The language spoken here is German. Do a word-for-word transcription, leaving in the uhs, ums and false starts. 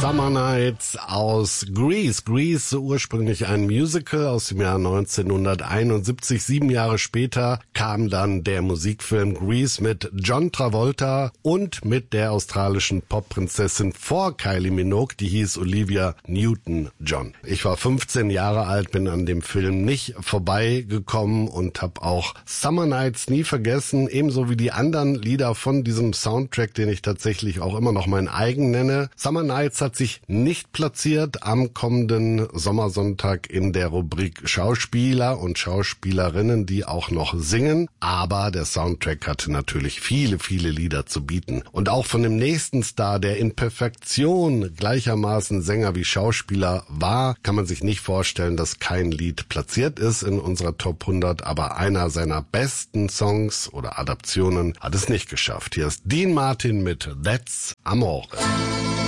Summer Nights aus Grease. Grease, ursprünglich ein Musical aus dem Jahr neunzehnhunderteinundsiebzig. Sieben Jahre später kam dann der Musikfilm Grease mit John Travolta und mit der australischen Popprinzessin vor Kylie Minogue, die hieß Olivia Newton-John. Ich war fünfzehn Jahre alt, bin an dem Film nicht vorbeigekommen und habe auch Summer Nights nie vergessen, ebenso wie die anderen Lieder von diesem Soundtrack, den ich tatsächlich auch immer noch mein eigen nenne. Summer Nights hat sich nicht platziert am kommenden Sommersonntag in der Rubrik Schauspieler und Schauspielerinnen, die auch noch singen. Aber der Soundtrack hatte natürlich viele, viele Lieder zu bieten. Und auch von dem nächsten Star, der in Perfektion gleichermaßen Sänger wie Schauspieler war, kann man sich nicht vorstellen, dass kein Lied platziert ist in unserer Top hundert. Aber einer seiner besten Songs oder Adaptionen hat es nicht geschafft. Hier ist Dean Martin mit That's Amore.